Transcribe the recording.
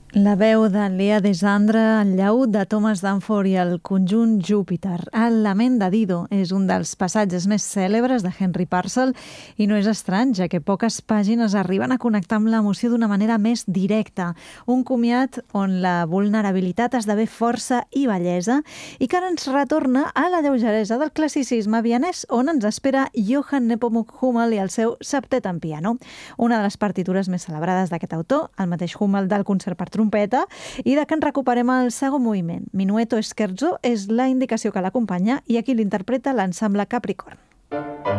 La veu de Lea Desandre, el llaüt de Thomas Danforth i el conjunt Júpiter. El lament de Dido és un dels passatges més cèlebres de Henry Purcell i no és estrany, ja que poques pàgines arriben a connectar amb l'emoció d'una manera més directa. Un comiat on la vulnerabilitat esdevé força i bellesa i que ara ens retorna a la lleugeresa del classicisme vienès, on ens espera Johann Nepomuk Hummel i el seu septet en piano. Una de les partitures més celebrades d'aquest autor, el mateix Hummel del concert per trompeta, i de que en recuperem el segon moviment. Minueto Scherzo és la indicació que l'acompanya i aquí l'interpreta l'ensemble Capricorn.